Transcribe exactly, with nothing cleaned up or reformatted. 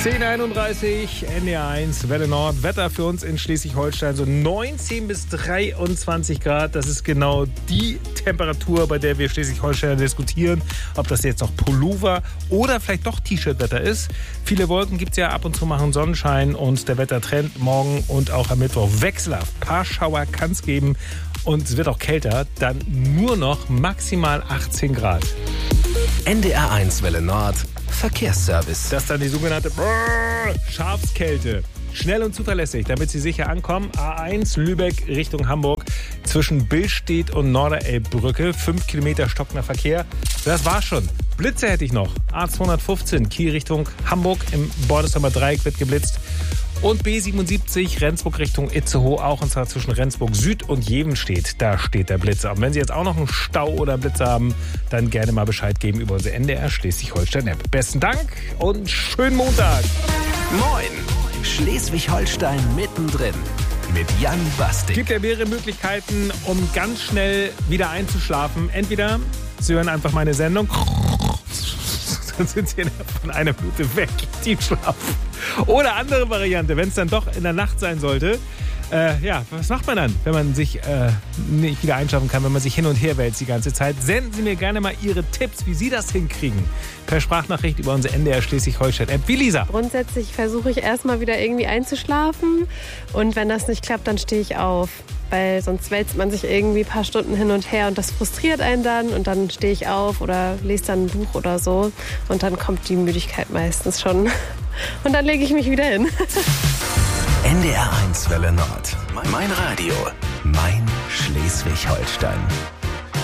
zehn Uhr einunddreißig, N D R eins, Welle Nord. Wetter für uns in Schleswig-Holstein so neunzehn bis dreiundzwanzig Grad. Das ist genau die Temperatur, bei der wir Schleswig-Holsteiner diskutieren, ob das jetzt noch Pullover oder vielleicht doch T-Shirt-Wetter ist. Viele Wolken gibt es ja, ab und zu machen Sonnenschein und der Wettertrend morgen und auch am Mittwoch wechselhaft. Ein paar Schauer kann es geben und es wird auch kälter. Dann nur noch maximal achtzehn Grad. N D R eins Welle Nord Verkehrsservice. Das ist dann die sogenannte Schafskälte. Schnell und zuverlässig, damit Sie sicher ankommen. A eins Lübeck Richtung Hamburg zwischen Billstedt und Norderelbbrücke. Fünf Kilometer stockender Verkehr. Das war's schon. Blitze hätte ich noch. A zweihundertfünfzehn Kiel Richtung Hamburg im Bordesheimer Dreieck wird geblitzt. Und B siebenundsiebzig Rendsburg Richtung Itzehoe, auch und zwar zwischen Rendsburg Süd und Jevenstedt. Da steht der Blitzer. Und wenn Sie jetzt auch noch einen Stau oder einen Blitzer haben, dann gerne mal Bescheid geben über unsere N D R Schleswig-Holstein-App. Besten Dank und schönen Montag. Moin, Schleswig-Holstein mittendrin mit Jan Bastik. Es gibt ja mehrere Möglichkeiten, um ganz schnell wieder einzuschlafen. Entweder Sie hören einfach meine Sendung, dann sind Sie von einer Minute weg, Tiefschlaf. Oder andere Variante, wenn es dann doch in der Nacht sein sollte. Äh, ja, was macht man dann, wenn man sich äh, nicht wieder einschlafen kann, wenn man sich hin und her wälzt die ganze Zeit? Senden Sie mir gerne mal Ihre Tipps, wie Sie das hinkriegen. Per Sprachnachricht über unsere N D R Schleswig-Holstein-App. Wie Lisa? Grundsätzlich versuche ich erstmal wieder irgendwie einzuschlafen. Und wenn das nicht klappt, dann stehe ich auf. Weil sonst wälzt man sich irgendwie ein paar Stunden hin und her und das frustriert einen dann. Und dann stehe ich auf oder lese dann ein Buch oder so. Und dann kommt die Müdigkeit meistens schon. Und dann lege ich mich wieder hin. N D R eins Welle Nord. Mein Radio. Mein Schleswig-Holstein.